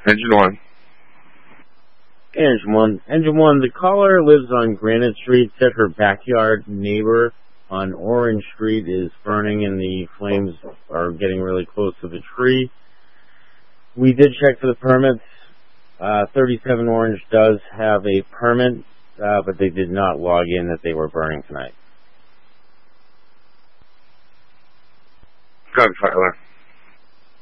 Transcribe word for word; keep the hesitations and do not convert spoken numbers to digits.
Engine one. Engine one. Engine one, the caller lives on Granite Street, said her backyard neighbor on Orange Street is burning and the flames are getting really close to the tree. We did check for the permits. Uh, thirty-seven Orange does have a permit, uh, but they did not log in that they were burning tonight. Gun Tyler.